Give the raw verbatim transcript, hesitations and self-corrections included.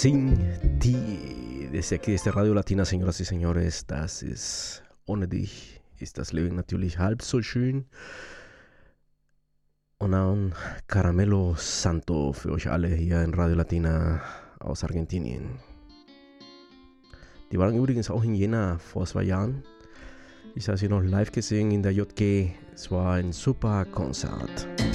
Sin ti. Desde aquí, desde Radio Latina, señoras y señores, das ist ohne dich ist das Leben natürlich halb so schön. Und ein Caramelo Santo für euch alle hier in Radio Latina aus Argentinien. Die waren übrigens auch in Jena vor zwei Jahren. Ich habe sie noch live gesehen in der J G. Es war ein super Konzert.